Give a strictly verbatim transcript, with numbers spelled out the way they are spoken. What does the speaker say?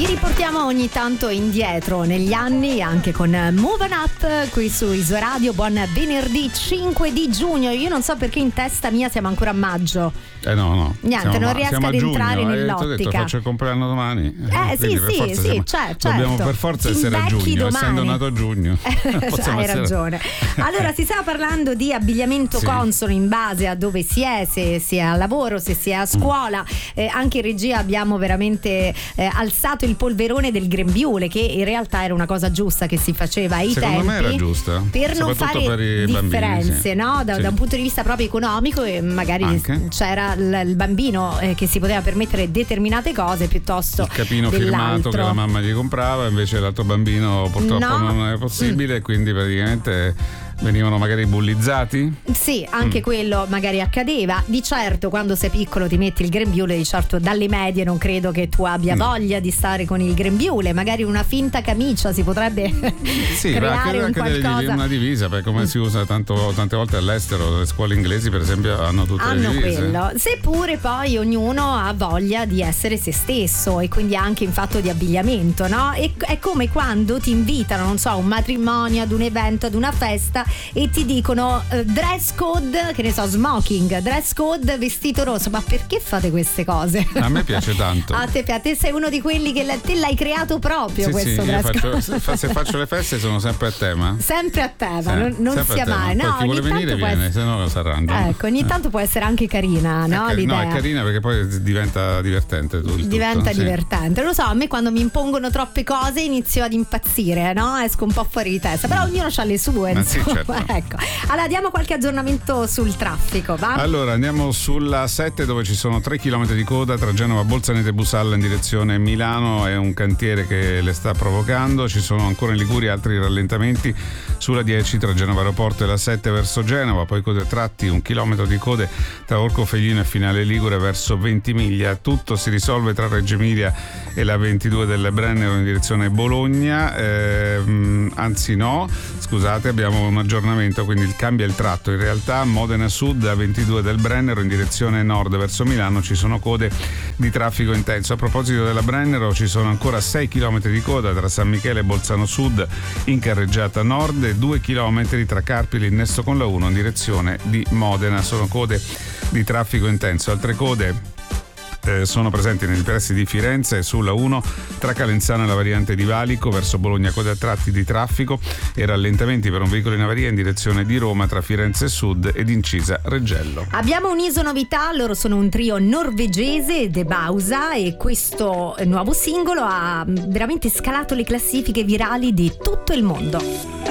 Vi riportiamo ogni tanto indietro negli anni anche con Move On Up qui su Iso Radio. Buon venerdì cinque di giugno. Io non so perché in testa mia siamo ancora a maggio. Eh no, no. Niente, siamo, non riesco ad entrare giugno, nell'ottica. Eh, ti ho detto, faccio il compleanno domani. Eh sì, sì, sì, siamo, certo. Dobbiamo per forza Ti essere a invecchi giugno, domani. essendo nato a giugno. Hai essere... ragione. Allora, si stava parlando di abbigliamento sì. consono in base a dove si è, se si è al lavoro, se si è a scuola. Mm. Eh, anche in regia abbiamo veramente eh, alzato il polverone del grembiule, che in realtà era una cosa giusta che si faceva ai Secondo tempi. me era giusta. Per non fare per i differenze, bambini, sì. no? Da, sì. da un punto di vista proprio economico, e magari anche. c'era l- il bambino eh, che si poteva permettere determinate cose piuttosto il capino dell'altro. firmato che la mamma gli comprava, invece l'altro bambino purtroppo no. non è possibile, mm. quindi praticamente venivano magari bullizzati? Sì, anche mm. quello magari accadeva. Di certo quando sei piccolo ti metti il grembiule, di certo dalle medie non credo che tu abbia no. voglia di stare con il grembiule, magari una finta camicia si potrebbe sì, creare un anche qualcosa. Degli, una divisa, perché come mm. si usa tanto, tante volte all'estero, le scuole inglesi per esempio hanno tutte hanno le divise. Quello, seppure poi ognuno ha voglia di essere se stesso, e quindi anche in fatto di abbigliamento, no? E, è come quando ti invitano, non so, a un matrimonio, ad un evento, ad una festa, e ti dicono uh, dress code, che ne so, smoking, dress code vestito rosso. Ma perché fate queste cose? A me piace tanto. A te, a te sei uno di quelli che la, te l'hai creato proprio, sì, questo sì, dress faccio, code. se, se faccio le feste sono sempre a tema. Sempre a tema, sì, non, non sia mai. No, poi chi vuole venire viene, essere... se no si arrangia. Ecco, ogni tanto può essere anche carina, no? È, l'idea. No, è carina perché poi diventa divertente tutto. Diventa tutto, divertente. Sì. Lo so, a me quando mi impongono troppe cose inizio ad impazzire, no? Esco un po' fuori di testa, però ognuno ha le sue, Ma sì, insomma. certo. Ecco. Allora diamo qualche aggiornamento sul traffico, va? Allora andiamo sulla sette, dove ci sono tre chilometri di coda tra Genova, Bolzaneto e Busalla in direzione Milano. È un cantiere che le sta provocando. Ci sono ancora in Liguria altri rallentamenti sulla dieci tra Genova Aeroporto e la sette verso Genova, poi code tratti, un chilometro di code tra Orcofelino e Finale Ligure verso Ventimiglia. Tutto si risolve tra Reggio Emilia e la ventidue del Brennero in direzione Bologna, eh, anzi no, scusate, abbiamo un aggiornamento, quindi il cambia il tratto. In realtà Modena Sud a ventidue del Brennero in direzione nord verso Milano ci sono code di traffico intenso. A proposito della Brennero, ci sono ancora sei chilometri di coda tra San Michele e Bolzano Sud in carreggiata nord, e due chilometri tra Carpili e Nesto con la uno in direzione di Modena. Sono code di traffico intenso. Altre code Eh, sono presenti nei pressi di Firenze e sulla uno tra Calenzano e la variante di Valico verso Bologna, code a tratti di traffico e rallentamenti per un veicolo in avaria in direzione di Roma tra Firenze Sud ed Incisa Reggello. Abbiamo un'iso novità, loro sono un trio norvegese, De Bausa, e questo nuovo singolo ha veramente scalato le classifiche virali di tutto il mondo.